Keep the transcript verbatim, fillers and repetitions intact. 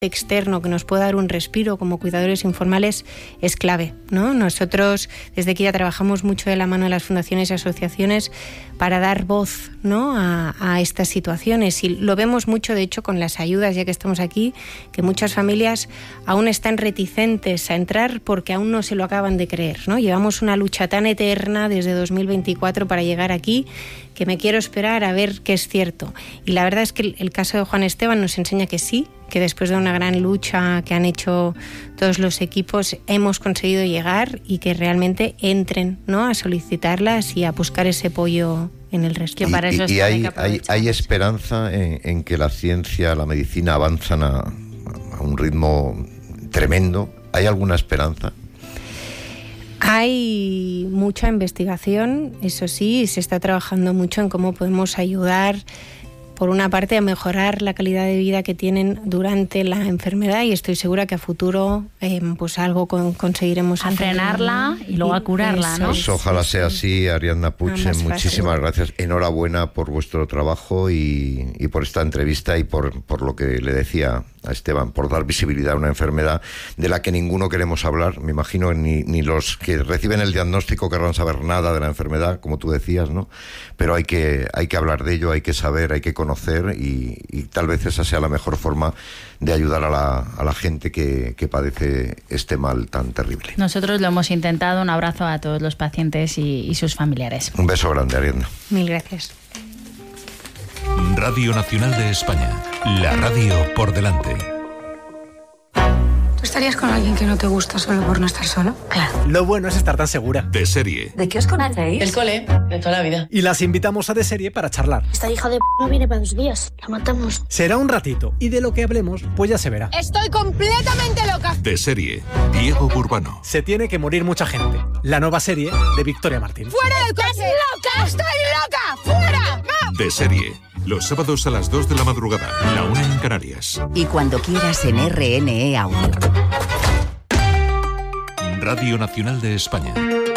externo que nos pueda dar un respiro como cuidadores informales es clave, ¿no? Nosotros desde aquí ya trabajamos mucho de la mano de las fundaciones y asociaciones para dar voz, ¿no? a, a estas situaciones, y lo vemos mucho de hecho con las ayudas, ya que estamos aquí, que muchas familias aún están reticentes a entrar porque aún no se lo acaban de creer, ¿no? Llevamos una lucha tan eterna desde dos mil veinticuatro para llegar aquí que me quiero esperar a ver qué es cierto, y la verdad es que el, el caso de Juan Esteban nos enseña que sí, que después de una gran lucha que han hecho todos los equipos hemos conseguido llegar y que realmente entren, ¿no? a solicitarlas y a buscar ese apoyo en el resto. Y, para eso y, y hay, hay, hay esperanza en, en que la ciencia, la medicina avanzan a, a un ritmo tremendo. ¿Hay alguna esperanza? Hay mucha investigación, eso sí, se está trabajando mucho en cómo podemos ayudar, por una parte, a mejorar la calidad de vida que tienen durante la enfermedad, y estoy segura que a futuro eh, pues algo con, conseguiremos a frenarla y luego a curarla, ¿no? Pues ojalá sea así, Ariadna Puig, muchísimas fácil. gracias. Enhorabuena por vuestro trabajo y, y por esta entrevista y por, por lo que le decía a Esteban, por dar visibilidad a una enfermedad de la que ninguno queremos hablar. Me imagino ni, ni los que reciben el diagnóstico querrán saber nada de la enfermedad, como tú decías, ¿no? Pero hay que, hay que hablar de ello, hay que saber, hay que conocer, y, y tal vez esa sea la mejor forma de ayudar a la, a la gente que, que padece este mal tan terrible. Nosotros lo hemos intentado. Un abrazo a todos los pacientes y, y sus familiares. Un beso grande, Ariadna. Mil gracias. Radio Nacional de España, la radio por delante. ¿Tú estarías con alguien que no te gusta solo por no estar solo? Claro. Lo bueno es estar tan segura. De Serie. ¿De qué os conocéis? Del cole, de toda la vida. Y las invitamos a De Serie para charlar. Esta hija de p*** no viene para dos días. La matamos. Será un ratito, y de lo que hablemos, pues ya se verá. Estoy completamente loca. De Serie. Diego Burbano. Se tiene que morir mucha gente. La nueva serie de Victoria Martín. ¡Fuera del coche! ¡Estás loca! ¡Estoy loca! ¡Fuera! ¡No! De Serie. Los sábados a las dos de la madrugada, la una en Canarias. Y cuando quieras en R N E Audio. Radio Nacional de España.